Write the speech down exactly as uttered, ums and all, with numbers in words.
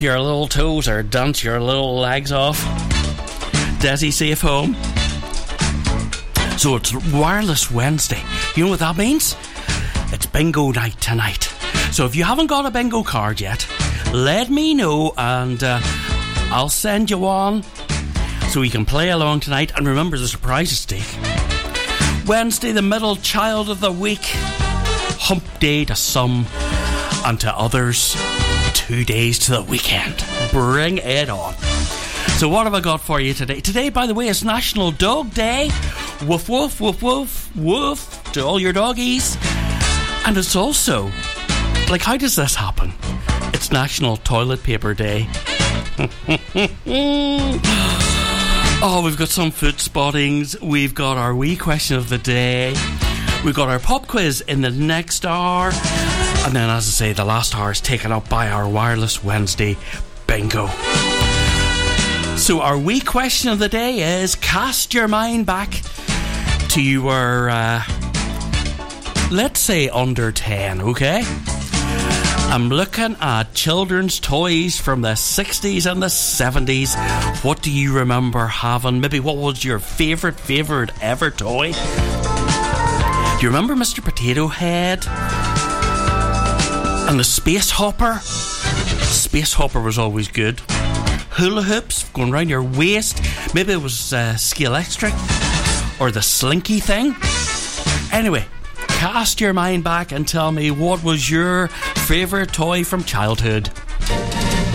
your little toes or dance your little legs off. Desi safe home. So it's Wireless Wednesday. You know what that means? It's bingo night tonight. So if you haven't got a bingo card yet, let me know and uh, I'll send you one so you can play along tonight. And remember, there's a prize at stake. Wednesday, the middle child of the week. Hump day to some and to others. Two days to the weekend. Bring it on. So what have I got for you today? Today, by the way, is National Dog Day. Woof, woof, woof, woof, woof to all your doggies. And it's also, like, how does this happen? It's National Toilet Paper Day. Oh, we've got some food spottings. We've got our wee question of the day. We've got our pop quiz in the next hour. And then, as I say, the last hour is taken up by our Wireless Wednesday bingo. So our wee question of the day is, cast your mind back to you were, uh, let's say, under ten, okay? I'm looking at children's toys from the sixties and the seventies. What do you remember having? Maybe what was your favourite, favourite ever toy? Do you remember Mister Potato Head? And the Space Hopper. Space Hopper was always good. Hula hoops going round your waist. Maybe it was uh, Scale Extra or the Slinky thing. Anyway, cast your mind back and tell me, what was your favourite toy from childhood?